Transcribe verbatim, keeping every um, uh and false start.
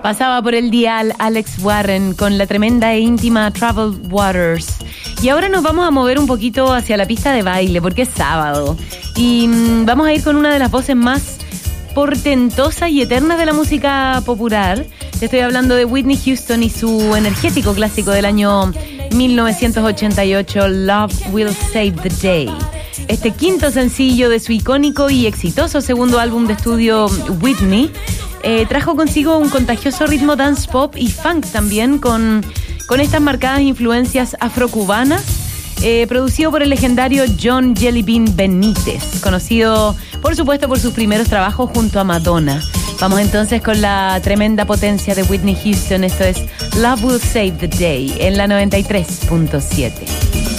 Pasaba por el dial Alex Warren con la tremenda e íntima Troubled Waters. Y ahora nos vamos a mover un poquito hacia la pista de baile porque es sábado. Y mmm, vamos a ir con una de las voces más portentosas y eternas de la música popular. Te estoy hablando de Whitney Houston y su energético clásico del año mil novecientos ochenta y ocho, Love Will Save the Day. Este quinto sencillo de su icónico y exitoso segundo álbum de estudio Whitney eh, trajo consigo un contagioso ritmo dance pop y funk también con, con estas marcadas influencias afrocubanas, eh, producido por el legendario John Jelly Bean Benítez, conocido por supuesto por sus primeros trabajos junto a Madonna. Vamos entonces con la tremenda potencia de Whitney Houston. Esto es Love Will Save the Day en la noventa y tres punto siete.